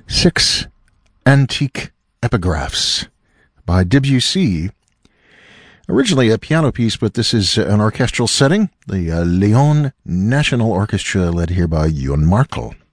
6 Antique Epigraphs by Debussy. Originally a piano piece, but this is an orchestral setting. The Lyon National Orchestra, led here by Jon Markl.